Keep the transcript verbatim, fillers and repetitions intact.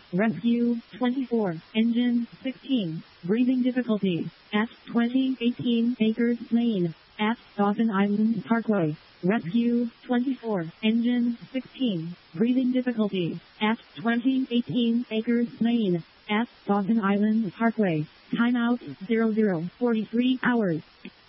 Rescue twenty-four, Engine sixteen, breathing difficulties, at twenty eighteen Acres Lane, at Staten Island Parkway. Rescue twenty-four, Engine sixteen, breathing difficulties, at twenty eighteen Acres Lane, at Staten Island Parkway. Timeout zero zero forty-three hours.